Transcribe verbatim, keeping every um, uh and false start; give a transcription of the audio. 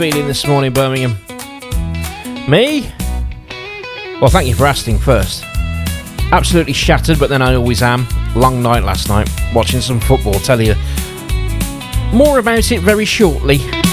Feeling this morning, Birmingham? Me? Well, thank you for asking first. Absolutely shattered, but then I always am. Long night last night, watching some football. Tell you more about it very shortly.